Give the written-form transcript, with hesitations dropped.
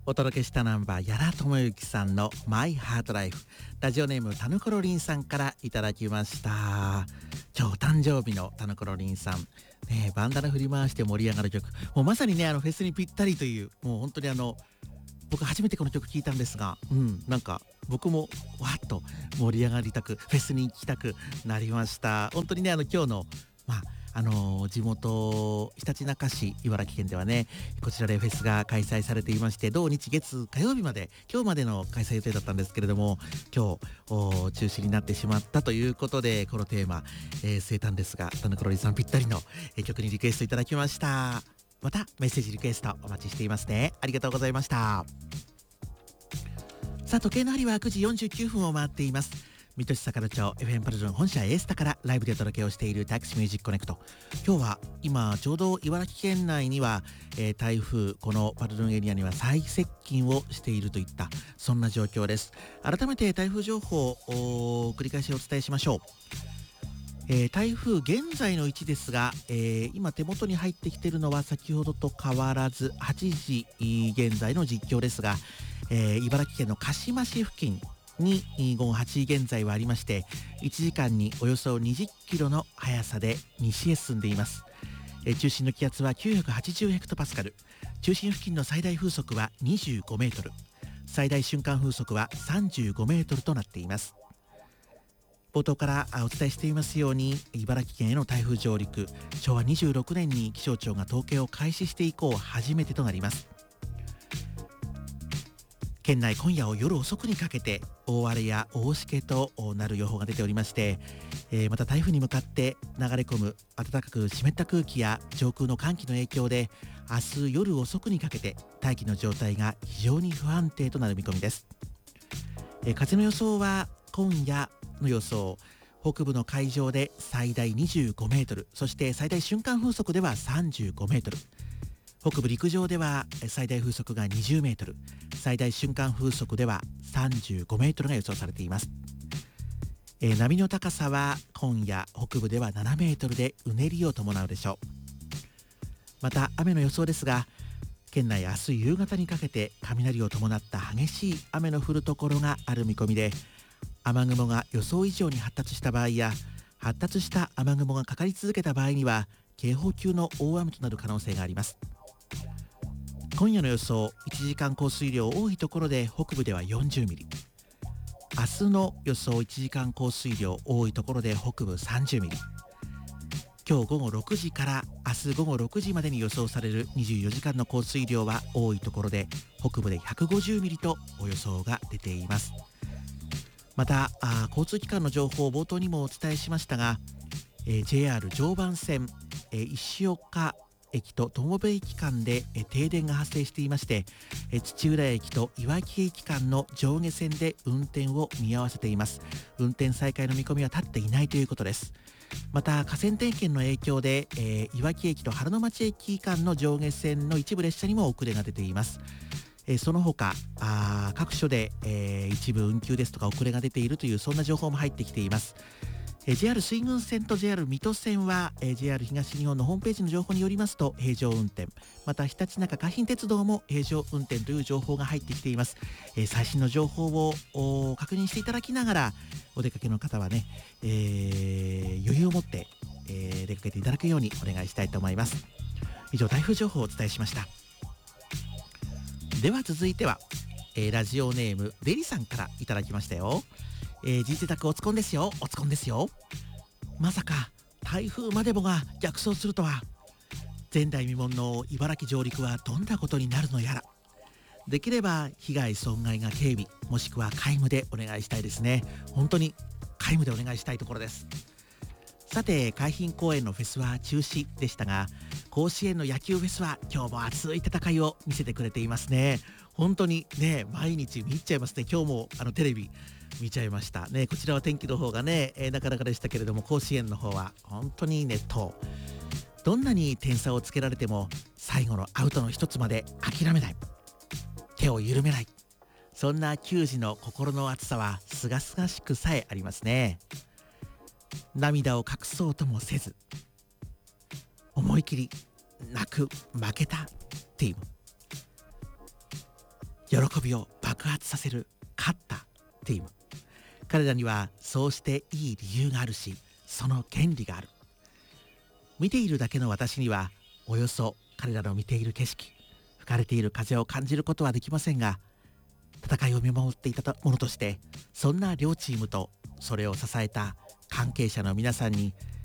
お届けしたナンバー、矢田智之さんのマイハートライフ。ラジオネームタヌコロリンさんからいただきました。今日誕生日のタヌコロリンさん、バンダナ振り回して盛り上がる曲、もうまさにねフェスにぴったりという、もう本当に僕初めてこの曲聴いたんですが、なんか僕もわっと盛り上がりたく、フェスに行きたくなりました。本当にね今日の地元ひたちなか市、茨城県ではね、こちらでフェスが開催されていまして、土日月火曜日まで、今日までの開催予定だったんですけれども、今日中止になってしまったということで、このテーマ、生誕ですが、タヌコロリさんぴったりの曲にリクエストいただきました。またメッセージリクエストお待ちしていますね。ありがとうございました。さあ、時計の針は9時49分を回っています。水戸市坂戸町 FM パルジョン本社エースタからライブでお届けをしているタクシーミュージックコネクト。今日は今ちょうど茨城県内には、台風、このパルジョンエリアには最接近をしているといった、そんな状況です。改めて台風情報を繰り返しお伝えしましょう。台風現在の位置ですが、今手元に入ってきているのは先ほどと変わらず8時現在の実況ですが、茨城県の鹿嶋市付近に午後8時現在はありまして、1時間におよそ20キロの速さで西へ進んでいます。中心の気圧は980ヘクトパスカル、中心付近の最大風速は25メートル、最大瞬間風速は35メートルとなっています。冒頭からお伝えしていますように、茨城県への台風上陸、昭和26年に気象庁が統計を開始して以降初めてとなります。県内今夜を夜遅くにかけて大荒れや大しけとなる予報が出ておりまして、また台風に向かって流れ込む暖かく湿った空気や上空の寒気の影響で、明日夜遅くにかけて大気の状態が非常に不安定となる見込みです。風の予想は今夜の予想、北部の海上で最大25メートル、そして最大瞬間風速では35メートル、北部陸上では最大風速が20メートル、最大瞬間風速では35メートルが予想されています。波の高さは今夜北部では7メートルでうねりを伴うでしょう。また雨の予想ですが、県内明日夕方にかけて雷を伴った激しい雨の降るところがある見込みで、雨雲が予想以上に発達した場合や、発達した雨雲がかかり続けた場合には警報級の大雨となる可能性があります。今夜の予想、1時間降水量多いところで北部では40ミリ、明日の予想1時間降水量多いところで北部30ミリ、今日午後6時から明日午後6時までに予想される24時間の降水量は多いところで北部で150ミリと予想が出ています。また交通機関の情報を冒頭にもお伝えしましたが、JR 常磐線、石岡駅と友部駅間で停電が発生していまして、土浦駅といわき駅間の上下線で運転を見合わせています。運転再開の見込みは立っていないということです。また河川点検の影響で、いわき駅と原ノ町駅間の上下線の一部列車にも遅れが出ています。その他各所で、一部運休ですとか遅れが出ているという、そんな情報も入ってきています。JR 水郡線と JR 水戸線は、JR 東日本のホームページの情報によりますと平常運転、またひたちなか海浜鉄道も平常運転という情報が入ってきています。最新の情報を確認していただきながら、お出かけの方はね、余裕を持って、出かけていただくようにお願いしたいと思います。以上、台風情報をお伝えしました。では続いては、ラジオネームデリさんからいただきましたよ。人生宅おつこんですよ、おつこんですよ。まさか台風までもが逆走するとは。前代未聞の茨城上陸はどんなことになるのやら。できれば被害損害が軽微もしくは皆無でお願いしたいですね。本当に皆無でお願いしたいところです。さて、海浜公園のフェスは中止でしたが、甲子園の野球フェスは今日も熱い戦いを見せてくれていますね。本当にね、毎日見入っちゃいますね。今日もテレビ見ちゃいましたね。こちらは天気の方がね、なかなかでしたけれども、甲子園の方は本当に熱闘。どんなに点差をつけられても最後のアウトの一つまで諦めない、手を緩めない、そんな球児の心の熱さはすがすがしくさえありますね。涙を隠そうともせず、思い切り泣く負けたチーム。 喜びを爆発させる勝ったチーム。彼らにはそうしていい理由があるし、その権利がある。見ているだけの私にはおよそ彼らの見ている景色、吹かれている風を感じることはできませんが、戦いを見守っていたものとして、そんな両チームとそれを支えた関係者の皆さんに